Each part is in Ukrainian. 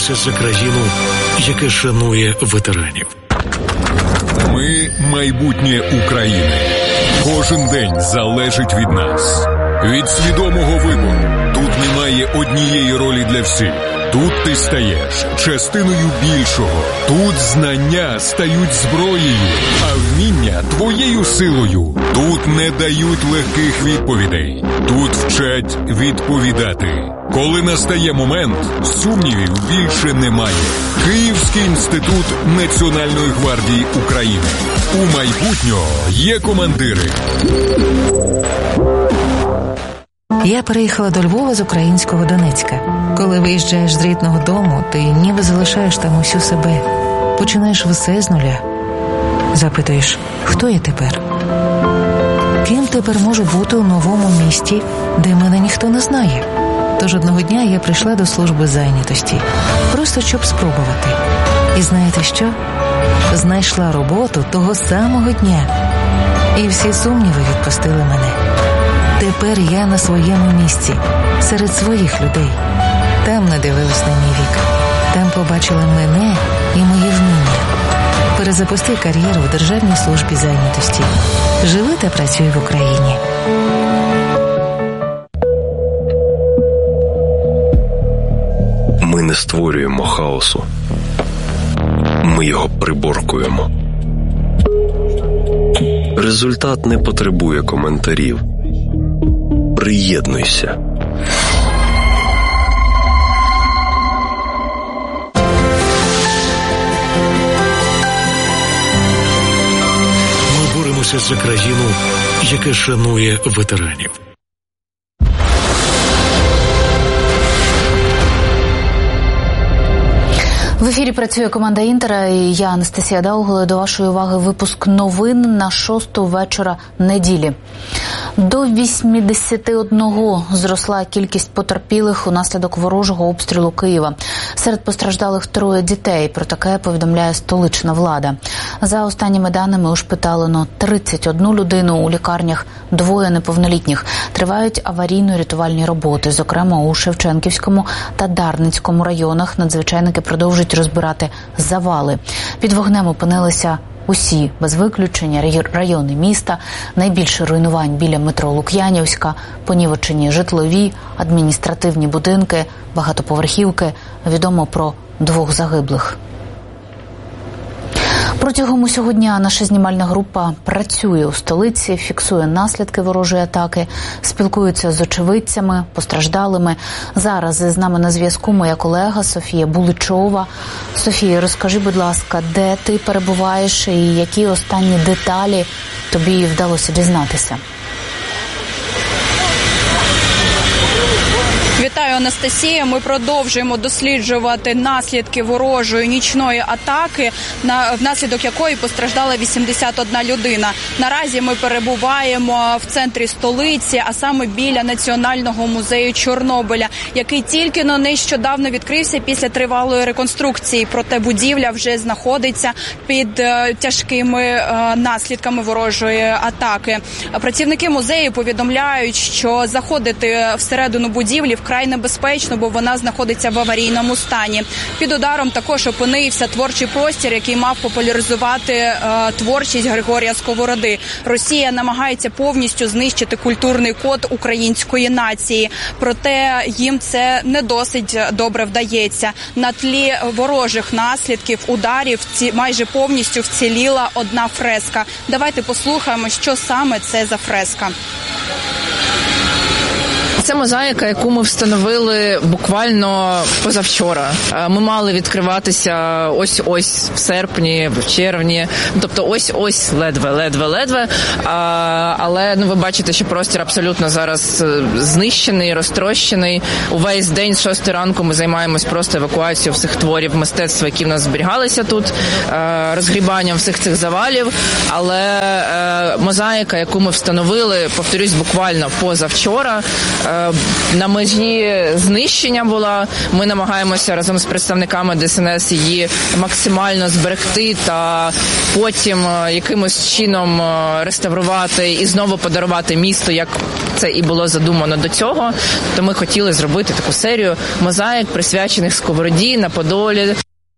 Боремося за країну, яка шанує ветеранів. Ми – майбутнє України. Кожен день залежить від нас. Від свідомого вибору. Тут немає однієї ролі для всіх. Тут ти стаєш частиною більшого. Тут знання стають зброєю, а вміння – твоєю силою. Тут не дають легких відповідей. Тут вчать відповідати. Коли настає момент, сумнівів більше немає. Київський інститут Національної гвардії України. У майбутнього є командири. Я переїхала до Львова з українського Донецька. Коли виїжджаєш з рідного дому, ти ніби залишаєш там усю себе. Починаєш все з нуля. Запитуєш, хто я тепер? Ким тепер можу бути у новому місті, де мене ніхто не знає? Тож одного дня я прийшла до служби зайнятості. Просто щоб спробувати. І знаєте що? Знайшла роботу того самого дня. І всі сумніви відпустили мене. Тепер я на своєму місці, серед своїх людей. Там не дивились на мій вік. Там побачили мене і мої вміння. Перезапусти кар'єру в Державній службі зайнятості. Живи та працюй в Україні. Ми не створюємо хаосу. Ми його приборкуємо. Результат не потребує коментарів. Приєднуйся. Ми боремося за країну, яка шанує ветеранів. В ефірі працює команда «Інтера» і я, Анастасія Даугла. До вашої уваги випуск новин на 6-ту вечора неділі. До 81 зросла кількість потерпілих унаслідок ворожого обстрілу Києва. Серед постраждалих 3 дітей. Про таке повідомляє столична влада. За останніми даними ушпиталено 31 людину, у лікарнях 2 неповнолітніх. Тривають аварійно-рятувальні роботи, зокрема у Шевченківському та Дарницькому районах. Надзвичайники продовжують розбирати завали. Під вогнем опинилися усі, без виключення, райони міста. Найбільше руйнувань біля метро Лук'янівська, понівечені житлові, адміністративні будинки, багатоповерхівки. Відомо про 2 загиблих. Протягом усього дня наша знімальна група працює у столиці, фіксує наслідки ворожої атаки, спілкується з очевидцями, постраждалими. Зараз з нами на зв'язку моя колега Софія Буличова. Софія, розкажи, будь ласка, де ти перебуваєш і які останні деталі тобі вдалося дізнатися? Вітаю, Анастасія. Ми продовжуємо досліджувати наслідки ворожої нічної атаки, внаслідок якої постраждала 81 людина. Наразі ми перебуваємо в центрі столиці, а саме біля Національного музею Чорнобиля, який тільки нещодавно відкрився після тривалої реконструкції. Проте будівля вже знаходиться під тяжкими наслідками ворожої атаки. Працівники музею повідомляють, що заходити всередину будівлі вкрай небезпечно, бо вона знаходиться в аварійному стані. Під ударом також опинився творчий простір, який мав популяризувати творчість Григорія Сковороди. Росія намагається повністю знищити культурний код української нації. Проте їм це не досить добре вдається. На тлі ворожих наслідків, ударів, майже повністю вціліла одна фреска. Давайте послухаємо, що саме це за фреска. Це мозаїка, яку ми встановили буквально позавчора. Ми мали відкриватися ось-ось в серпні, в червні, тобто ось-ось ледве. Але ви бачите, що простір абсолютно зараз знищений, розтрощений. Увесь день з 6 ранку ми займаємось просто евакуацією всіх творів мистецтва, які в нас зберігалися тут, розгрібанням всіх цих завалів. Але мозаїка, яку ми встановили, повторюсь, буквально позавчора, на межі знищення була. Ми намагаємося разом з представниками ДСНС її максимально зберегти та потім якимось чином реставрувати і знову подарувати місту, як це і було задумано до цього. То ми хотіли зробити таку серію мозаїк, присвячених Сковороді, на Подолі.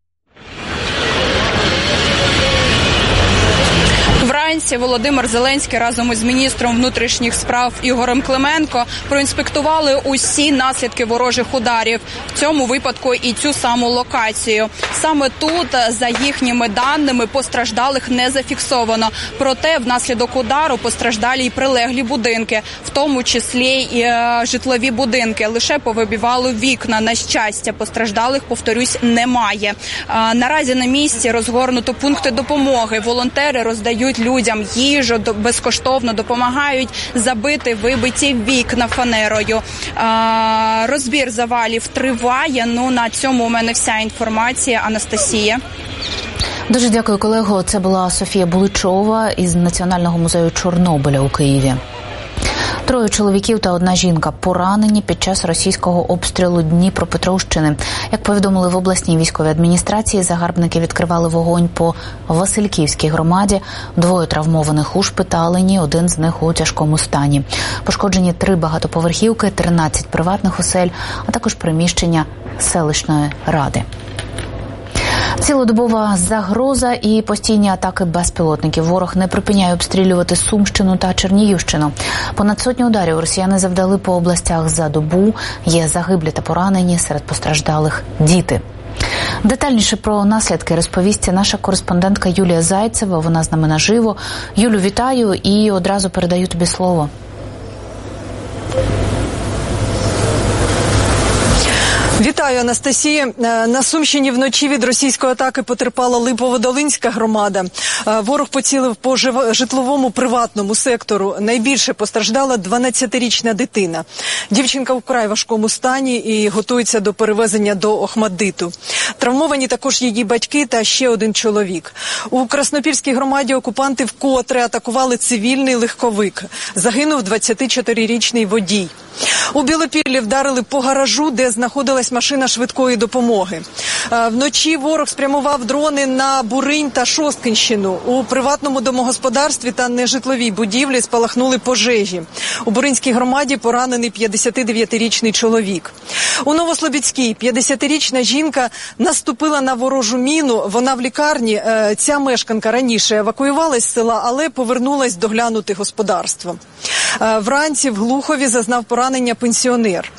Вранці Володимир Зеленський разом із міністром внутрішніх справ Ігорем Клименко проінспектували усі наслідки ворожих ударів. В цьому випадку і цю саму локацію. Саме тут, за їхніми даними, постраждалих не зафіксовано. Проте внаслідок удару постраждалі й прилеглі будинки, в тому числі і житлові будинки. Лише повибивали вікна. На щастя, постраждалих, повторюсь, немає. Наразі на місці розгорнуто пункти допомоги. Волонтери роздають людям їжу, безкоштовно допомагають забити вибиті вікна фанерою. Розбір завалів триває. На цьому у мене вся інформація. Анастасія. Дуже дякую, колего. Це була Софія Буличова із Національного музею Чорнобиля у Києві. 3 чоловіків та 1 жінка поранені під час російського обстрілу Дніпропетровщини. Як повідомили в обласній військовій адміністрації, загарбники відкривали вогонь по Васильківській громаді. 2 травмованих ушпиталені, 1 з них у тяжкому стані. Пошкоджені 3 багатоповерхівки, 13 приватних осель, а також приміщення селищної ради. Цілодобова загроза і постійні атаки безпілотників. Ворог не припиняє обстрілювати Сумщину та Чернігівщину. Понад 100 ударів росіяни завдали по областях за добу. Є загиблі та поранені, серед постраждалих діти. Детальніше про наслідки розповість наша кореспондентка Юлія Зайцева. Вона з нами наживо. Юлю, вітаю і одразу передаю тобі слово. Вітаю, Анастасія. На Сумщині вночі від російської атаки потерпала Липоводолинська громада. Ворог поцілив по житловому приватному сектору. Найбільше постраждала 12-річна дитина. Дівчинка у вкрай важкому стані і готується до перевезення до Охмаддиту. Травмовані також її батьки та ще 1 чоловік. У Краснопільській громаді окупанти вкотре атакували цивільний легковик. Загинув 24-річний водій. У Білопіллі вдарили по гаражу, де знаходилась машина швидкої допомоги. Вночі ворог спрямував дрони на Буринь та Шосткинщину. У приватному домогосподарстві та нежитловій будівлі спалахнули пожежі. У Буринській громаді поранений 59-річний чоловік. У Новослобідській 50-річна жінка наступила на ворожу міну. Вона в лікарні. Ця мешканка раніше евакуювалась з села, але повернулась доглянути господарство. Вранці в Глухові зазнав поранення пенсіонер.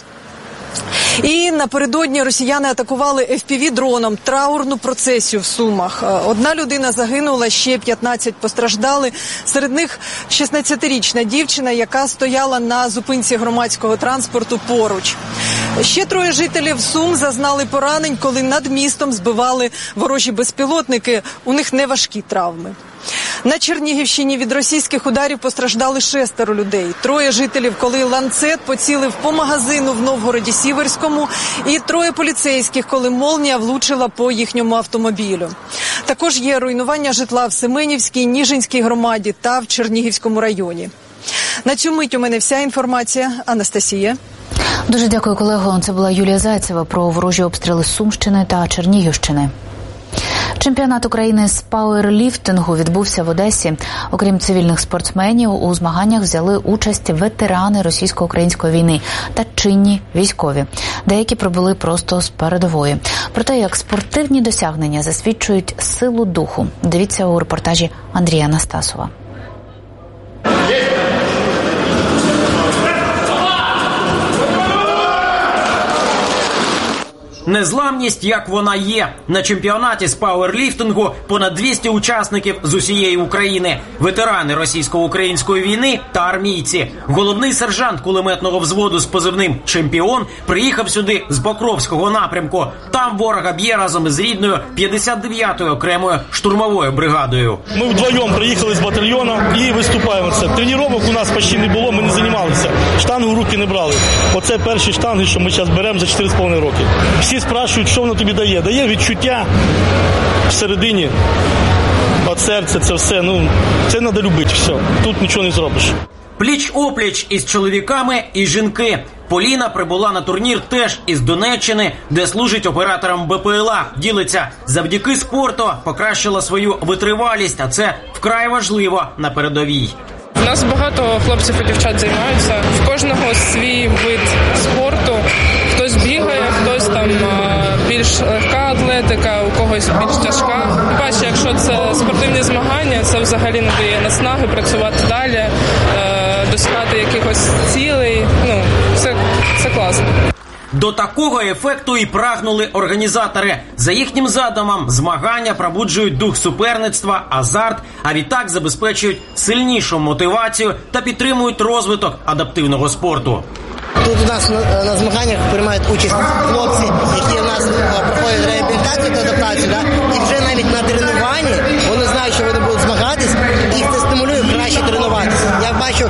І напередодні росіяни атакували FPV-дроном траурну процесію в Сумах. 1 людина загинула, ще 15 постраждали. Серед них 16-річна дівчина, яка стояла на зупинці громадського транспорту поруч. Ще 3 жителів Сум зазнали поранень, коли над містом збивали ворожі безпілотники. У них неважкі травми. На Чернігівщині від російських ударів постраждали 6 людей. 3 жителів, коли ланцет поцілив по магазину в Новгороді-Сіверському, і 3 поліцейських, коли молнія влучила по їхньому автомобілю. Також є руйнування житла в Семенівській, Ніжинській громаді та в Чернігівському районі. На цю мить у мене вся інформація. Анастасія. Дуже дякую, колего. Це була Юлія Зайцева про ворожі обстріли Сумщини та Чернігівщини. Чемпіонат України з пауерліфтингу відбувся в Одесі. Окрім цивільних спортсменів, у змаганнях взяли участь ветерани російсько-української війни та чинні військові. Деякі прибули просто з передової. Про те, як спортивні досягнення засвідчують силу духу, дивіться у репортажі Андрія Анастасова. Незламність, як вона є. На чемпіонаті з пауерліфтингу понад 200 учасників з усієї України. Ветерани російсько-української війни та армійці. Головний сержант кулеметного взводу з позивним «Чемпіон» приїхав сюди з Покровського напрямку. Там ворога б'є разом із рідною 59-ю окремою штурмовою бригадою. Ми вдвоєм приїхали з батальйону і виступаємо. Тренувань у нас почти не було, ми не займалися. Штангу в руки не брали. Оце перші штанги, що ми зараз беремо за 4,5 роки. Всі спрашують, що воно тобі дає. Дає відчуття всередині. От серце, це все. Це треба любити, все. Тут нічого не зробиш. Пліч-опліч із чоловіками і жінки. Поліна прибула на турнір теж із Донеччини, де служить оператором БПЛА. Ділиться, завдяки спорту покращила свою витривалість, а це вкрай важливо на передовій. У нас багато хлопців і дівчат займаються. В кожного свій вид спорту. Хтось бігає, хтось там більш легка атлетика, у когось більш тяжка. Бачите, якщо це спортивні змагання, це взагалі не дає наснаги працювати далі, досягати якихось цілей. Це класно. До такого ефекту і прагнули організатори. За їхнім задумом, змагання пробуджують дух суперництва, азарт, а відтак забезпечують сильнішу мотивацію та підтримують розвиток адаптивного спорту. Тут у нас на змаганнях приймають участь хлопці, які у нас проходять реабілітацію та адаптацію, і вже навіть на тренуванні вони знають, що вони будуть змагатись, і їх це стимулює краще тренуватися. Я бачу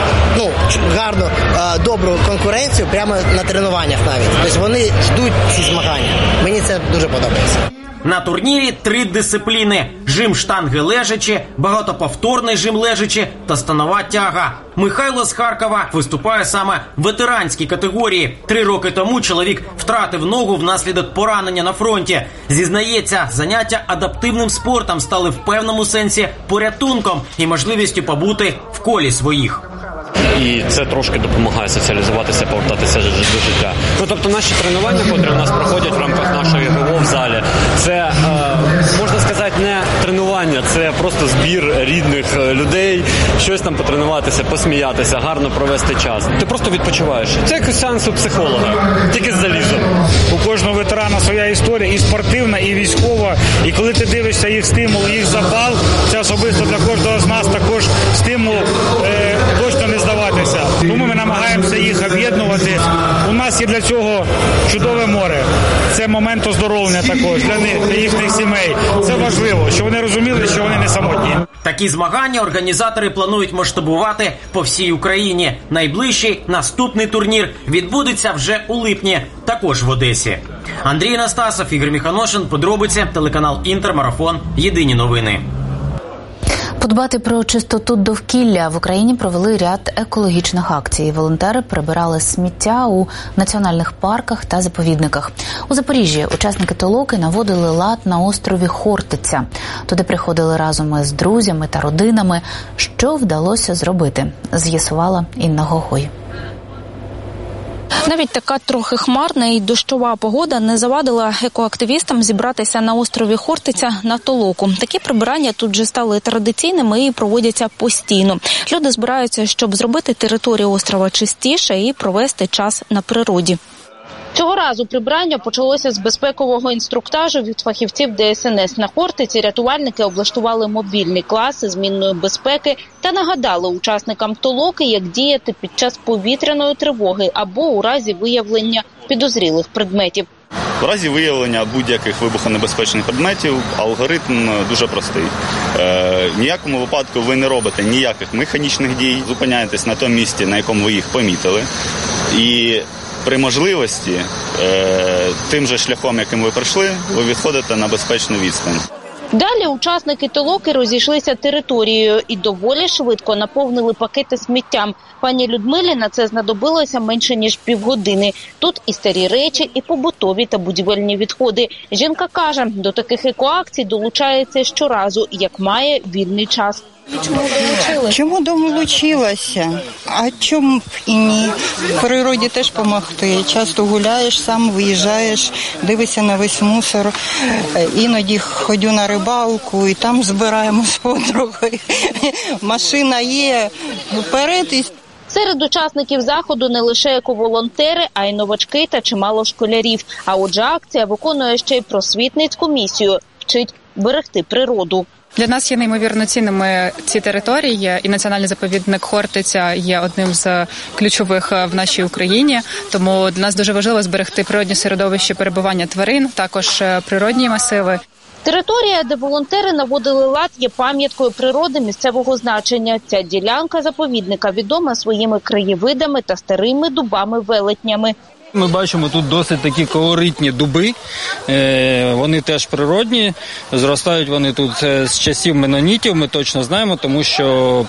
гарну, добру конкуренцію прямо на тренуваннях навіть. Тобто вони ждуть ці змагання. Мені це дуже подобається. На турнірі 3 дисципліни – жим штанги лежачи, багатоповторний жим лежачи та станова тяга. Михайло з Харкова виступає саме в ветеранській категорії. 3 роки тому чоловік втратив ногу внаслідок поранення на фронті. Зізнається, заняття адаптивним спортом стали в певному сенсі порятунком і можливістю побути в колі своїх. І це трошки допомагає соціалізуватися, повертатися до життя. Тобто наші тренування, котрі у нас проходять в рамках нашої ГВО в залі, це, можна сказати, не тренування, це просто збір рідних людей, щось там потренуватися, посміятися, гарно провести час. Ти просто відпочиваєш. Це як сеанс у психолога, тільки з залізом. У кожного ветерана своя історія, і спортивна, і військова. І коли ти дивишся їх стимул, їх запал, це особисто для кожного з нас також стимул точно не здаватися. Тому ми намагаємося їх об'єднувати. У нас є для цього чудове море. Це момент оздоровлення також для них, для їхніх сімей. Це важливо, щоб вони розуміли, що вони не самотні. Такі змагання організатори планують масштабувати по всій Україні. Найближчий наступний турнір відбудеться вже у липні, також в Одесі. Андрій Анастасов, Ігор Міханошин, подробиці, телеканал Інтер, Марафон, Єдині новини. Подбати про чистоту довкілля в Україні провели ряд екологічних акцій. Волонтери прибирали сміття у національних парках та заповідниках. У Запоріжжі учасники толоки наводили лад на острові Хортиця. Туди приходили разом із друзями та родинами. Що вдалося зробити, з'ясувала Інна Гогой. Навіть така трохи хмарна і дощова погода не завадила екоактивістам зібратися на острові Хортиця на толоку. Такі прибирання тут вже стали традиційними і проводяться постійно. Люди збираються, щоб зробити територію острова чистіше і провести час на природі. Цього разу прибирання почалося з безпекового інструктажу від фахівців ДСНС. На Хортиці рятувальники облаштували мобільні класи змінної безпеки та нагадали учасникам толоки, як діяти під час повітряної тривоги або у разі виявлення підозрілих предметів. В разі виявлення будь-яких вибухонебезпечних предметів алгоритм дуже простий. В ніякому випадку ви не робите ніяких механічних дій, зупиняєтесь на тому місці, на якому ви їх помітили. І при можливості, тим же шляхом, яким ви прийшли, ви відходите на безпечну відстань. Далі учасники толоки розійшлися територією і доволі швидко наповнили пакети сміттям. Пані Людмилі на це знадобилося менше ніж півгодини. Тут і старі речі, і побутові та будівельні відходи. Жінка каже, до таких екоакцій долучається щоразу, як має вільний час. Чому долучилася? А чому б і ні? В природі теж допомогти. Часто гуляєш, сам виїжджаєш, дивишся на весь мусор. Іноді ходю на рибалку і там збираємо з подругою. Машина є, вперед і... Серед учасників заходу не лише ековолонтери, а й новачки та чимало школярів. А отже, акція виконує ще й просвітницьку місію – вчить берегти природу. Для нас є неймовірно цінними ці території, і національний заповідник Хортиця є одним з ключових в нашій Україні. Тому для нас дуже важливо зберегти природне середовище перебування тварин, також природні масиви. Територія, де волонтери наводили лад, є пам'яткою природи місцевого значення. Ця ділянка заповідника відома своїми краєвидами та старими дубами-велетнями. Ми бачимо тут досить такі колоритні дуби, вони теж природні, зростають вони тут з часів менонітів, ми точно знаємо, тому що